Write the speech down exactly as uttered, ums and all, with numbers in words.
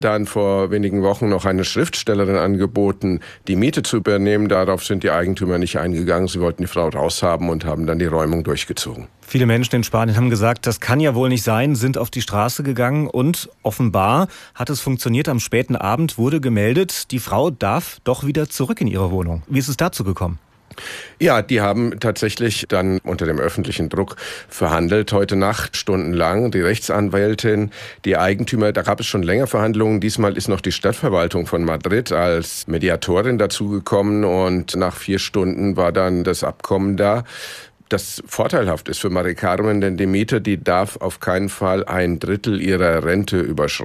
dann vor wenigen Wochen noch eine Schriftstellerin angeboten, die Miete zu übernehmen. Darauf sind die Eigentümer nicht eingegangen. Sie wollten die Frau raushaben und haben dann die Räumung durchgezogen. Viele Menschen in Spanien haben gesagt, das kann ja wohl nicht sein, sind auf die Straße gegangen und offenbar hat es funktioniert. Am späten Abend wurde gemeldet, die Frau darf doch wieder zurück in ihre Wohnung. Wie ist es dazu gekommen? Ja, die haben tatsächlich dann unter dem öffentlichen Druck verhandelt, heute Nacht stundenlang. Die Rechtsanwältin, die Eigentümer, da gab es schon länger Verhandlungen. Diesmal ist noch die Stadtverwaltung von Madrid als Mediatorin dazugekommen und nach vier Stunden war dann das Abkommen da. Das vorteilhaft ist für Mari Carmen, denn die Miete, die darf auf keinen Fall ein Drittel ihrer Rente überschreiten.